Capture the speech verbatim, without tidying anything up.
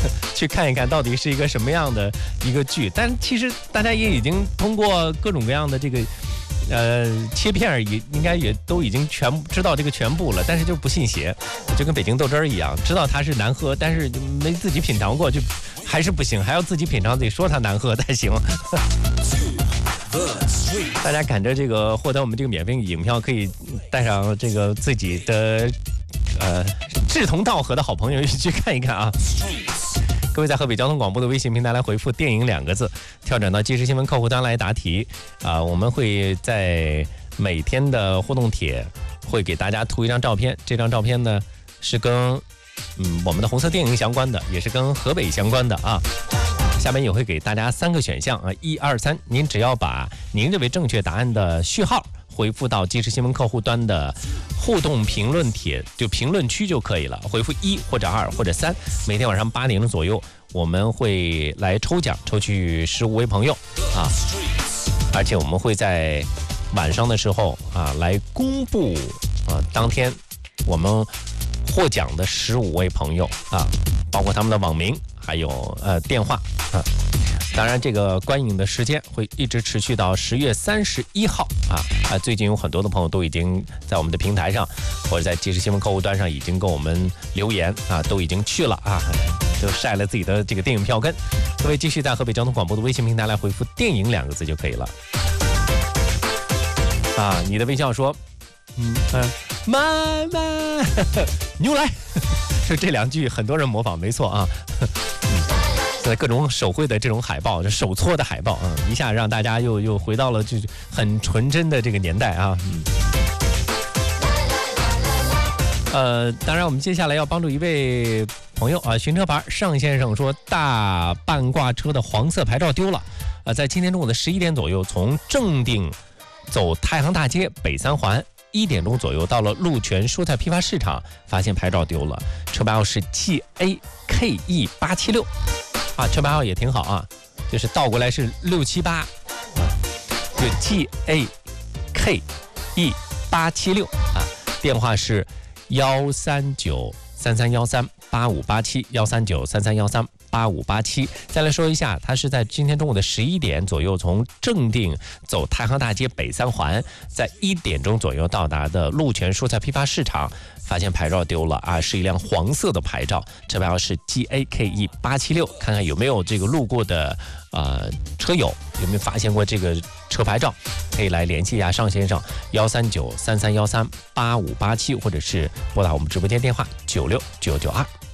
去看一看到底是一个什么样的一个剧。但其实大家也已经通过各种各样的这个呃切片也应该也都已经全部知道这个全部了，但是就不信邪，就跟北京豆汁儿一样，知道它是难喝，但是没自己品尝过，就还是不行，还要自己品尝，得说它难喝才行。大家赶着这个获得我们这个免费影票，可以带上这个自己的呃志同道合的好朋友一起去看一看啊。各位在河北交通广播的微信平台来回复电影两个字，跳转到即时新闻客户端来答题啊。我们会在每天的互动帖会给大家涂一张照片，这张照片呢是跟嗯我们的红色电影相关的，也是跟河北相关的啊。下面也会给大家三个选项啊，一二三，您只要把您认为正确答案的序号回复到即时新闻客户端的互动评论帖，就评论区就可以了。回复一或者二或者三，每天晚上八点钟左右，我们会来抽奖，抽取十五位朋友啊，而且我们会在晚上的时候啊来公布啊当天我们获奖的十五位朋友啊，包括他们的网名还有呃电话啊。当然，这个观影的时间会一直持续到十月三十一号啊啊！最近有很多的朋友都已经在我们的平台上，或者在即时新闻客户端上已经跟我们留言啊，都已经去了啊，都晒了自己的这个电影票根。各位继续在河北交通广播的微信平台来回复“电影”两个字就可以了。啊，你的微笑说，嗯嗯，妈妈牛来，就这两句很多人模仿，没错啊。在各种手绘的这种海报，这手搓的海报，嗯，一下让大家又又回到了就很纯真的这个年代啊，嗯。呃，当然我们接下来要帮助一位朋友啊，寻车牌尚先生说，大半挂车的黄色牌照丢了，呃，在今天中午的十一点左右，从正定走太行大街北三环。一点钟左右到了鹿泉蔬菜批发市场，发现牌照丢了，车牌号是 G A K E 八七六啊，车牌号也挺好啊，就是倒过来是六七八，就 G A K E 八七六啊，电话是幺三九三三幺三八五八七幺三九三三幺三八五八七。再来说一下，他是在今天中午的十一点左右从正定走太行大街北三环，在一点钟左右到达的鹿泉蔬菜批发市场，发现牌照丢了啊，是一辆黄色的牌照，车牌号是 G A K E 八七六，看看有没有这个路过的呃车友有没有发现过这个车牌照，可以来联系一下尚先生幺三九三三幺三八五八七，或者是拨打我们直播间电话九六九九二。